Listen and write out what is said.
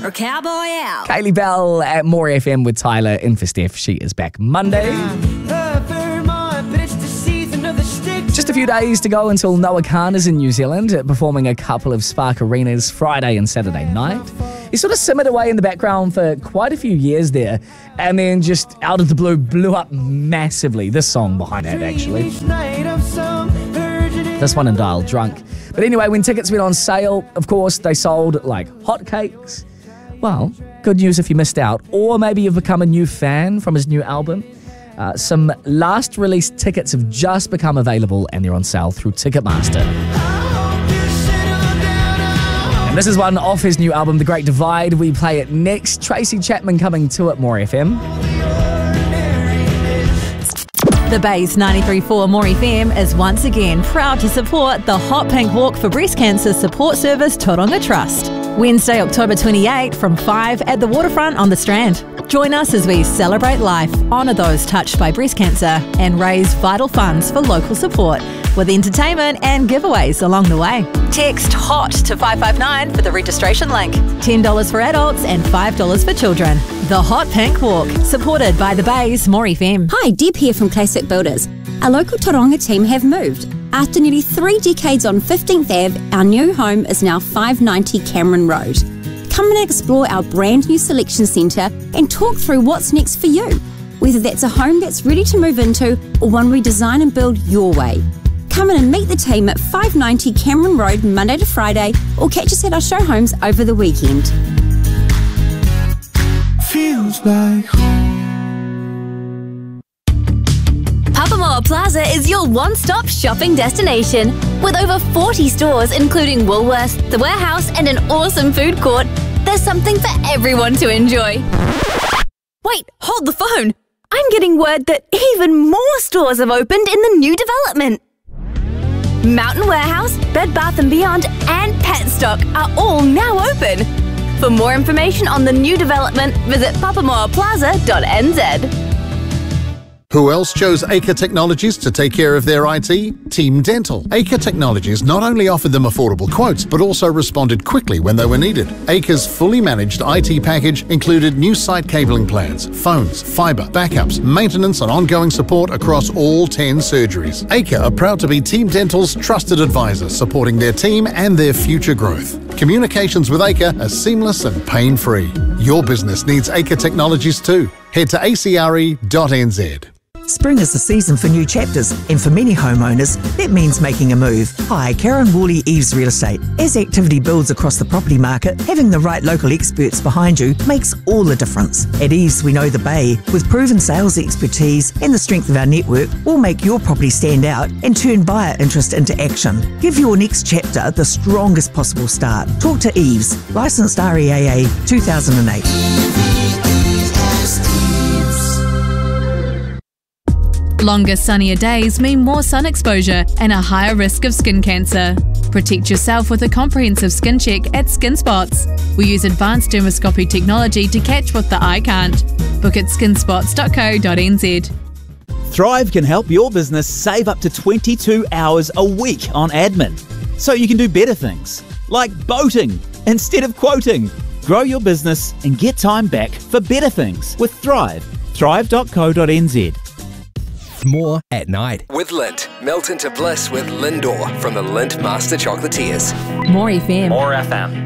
or cowboy out. Kaylee Bell at More FM with Tyler in for Steph. She is back Monday. Just a few days to go until Noah Khan is in New Zealand, performing a couple of Spark Arenas Friday and Saturday night. He sort of simmered away in the background for quite a few years there, and then just out of the blue blew up massively. This song behind it, actually. This one and Dial Drunk. But anyway, when tickets went on sale, of course, they sold like hotcakes. Well, good news if you missed out, or maybe you've become a new fan from his new album. Some last release tickets have just become available and they're on sale through Ticketmaster. And this is one off his new album, The Great Divide. We play it next. Tracy Chapman coming to it, More FM. The Bay's 93.4 More FM is once again proud to support the Hot Pink Walk for Breast Cancer Support Service Tauranga Trust. Wednesday, October 28 from 5 at the Waterfront on the Strand. Join us as we celebrate life, honour those touched by breast cancer and raise vital funds for local support with entertainment and giveaways along the way. Text HOT to 559 for the registration link. $10 for adults and $5 for children. The Hot Pink Walk, supported by the Bay's More FM. Hi, Deb here from Classic Builders. Our local Tauranga team have moved. After nearly 3 decades on 15th Ave, our new home is now 590 Cameron Road. Come and explore our brand new selection centre and talk through what's next for you. Whether that's a home that's ready to move into or one we design and build your way. Come in and meet the team at 590 Cameron Road Monday to Friday, or catch us at our show homes over the weekend. Feels like home. Papamoa Plaza is your one-stop shopping destination. With over 40 stores including Woolworths, The Warehouse and an awesome food court, there's something for everyone to enjoy. Wait, hold the phone. I'm getting word that even more stores have opened in the new development. Mountain Warehouse, Bed Bath & Beyond and Petstock are all now open. For more information on the new development, visit papamoaplaza.nz. Who else chose Acre Technologies to take care of their IT? Team Dental. Acre Technologies not only offered them affordable quotes, but also responded quickly when they were needed. Acre's fully managed IT package included new site cabling plans, phones, fibre, backups, maintenance and ongoing support across all 10 surgeries. Acre are proud to be Team Dental's trusted advisor, supporting their team and their future growth. Communications with Acre are seamless and pain-free. Your business needs Acre Technologies too. Head to acre.nz. Spring is the season for new chapters, and for many homeowners, that means making a move. Hi, Karen Worley, Eves Real Estate. As activity builds across the property market, having the right local experts behind you makes all the difference. At Eves, we know the Bay. With proven sales expertise and the strength of our network, we'll make your property stand out and turn buyer interest into action. Give your next chapter the strongest possible start. Talk to Eves, licensed REAA 2008. Longer, sunnier days mean more sun exposure and a higher risk of skin cancer. Protect yourself with a comprehensive skin check at Skin Spots. We use advanced dermoscopy technology to catch what the eye can't. Book at skinspots.co.nz. Thrive can help your business save up to 22 hours a week on admin, so you can do better things, like boating instead of quoting. Grow your business and get time back for better things with Thrive. Thrive.co.nz. More at night with Lindt. Melt into bliss with Lindor from the Lindt Master Chocolatiers. More FM. More FM.